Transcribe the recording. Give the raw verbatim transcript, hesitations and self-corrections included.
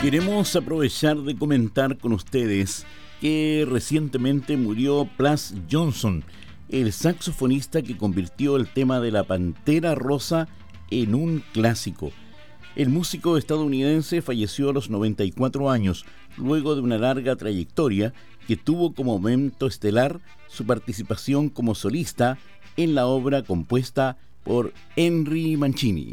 Queremos aprovechar de comentar con ustedes que recientemente murió Plas Johnson, el saxofonista que convirtió el tema de la Pantera Rosa en un clásico. El músico estadounidense falleció a los noventa y cuatro años, luego de una larga trayectoria que tuvo como momento estelar su participación como solista en la obra compuesta por Henry Mancini.